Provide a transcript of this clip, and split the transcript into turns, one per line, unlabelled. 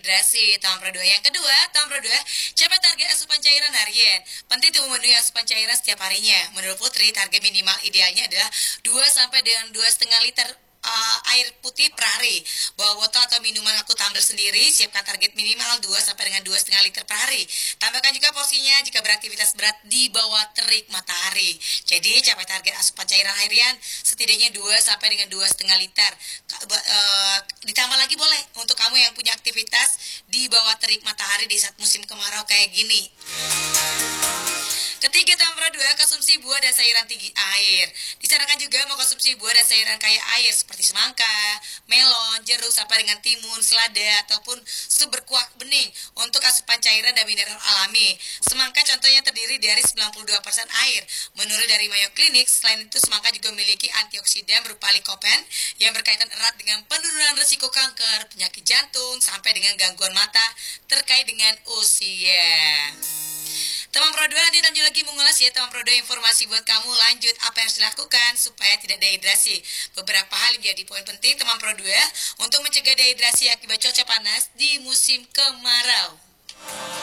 dehidrasi. Teman Pro 2 yang kedua, teman Pro 2, capai target asupan cairan harian. Penting untuk memenuhi asupan cairan setiap harinya. Menurut Putri, target minimal idealnya adalah 2 sampai dengan 2,5 liter air putih per hari. Bawa botol atau minuman aku tumbler sendiri. Siapkan target minimal 2 sampai dengan 2,5 liter per hari. Tambahkan juga porsinya jika beraktivitas berat di bawah terik matahari. Jadi capai target asupan cairan harian setidaknya 2 sampai dengan 2,5 liter. Ditambah lagi boleh untuk kamu yang punya aktivitas di bawah terik matahari di saat musim kemarau kayak gini. Ketiga, teman Pro 2, konsumsi buah dan sayuran tinggi air. Disarankan juga mengkonsumsi buah dan sayuran kaya air seperti semangka, melon, jeruk, sampai dengan timun, selada, ataupun sup berkuah bening untuk asupan cairan dan mineral alami. Semangka contohnya terdiri dari 92% air. Menurut dari Mayo Clinic, selain itu semangka juga memiliki antioksidan berupa likopen yang berkaitan erat dengan penurunan risiko kanker, penyakit jantung, sampai dengan gangguan mata terkait dengan usia. Teman Pro 2, nanti lanjut lagi mengulas ya teman Pro 2 informasi buat kamu. Lanjut apa yang harus dilakukan supaya tidak dehidrasi. Beberapa hal yang jadi poin penting teman Pro 2 untuk mencegah dehidrasi akibat cuaca panas di musim kemarau.